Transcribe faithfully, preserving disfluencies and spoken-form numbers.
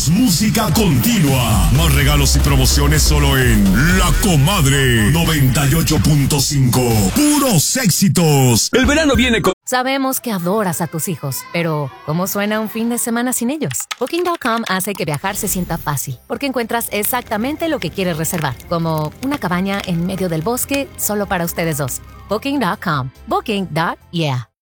Más música continua. Más regalos y promociones solo en La Comadre noventa y ocho punto cinco. Puros éxitos. El verano viene con... Sabemos que adoras a tus hijos, pero ¿cómo suena un fin de semana sin ellos? Booking punto com hace que viajar se sienta fácil, porque encuentras exactamente lo que quieres reservar, como una cabaña en medio del bosque solo para ustedes dos. Booking punto com. Booking. Yeah.